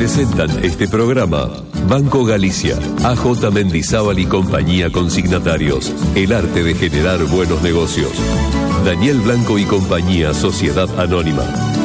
Presentan este programa Banco Galicia, AJ Mendizábal y compañía consignatarios. El arte de generar buenos negocios. Daniel Blanco y compañía, Sociedad Anónima.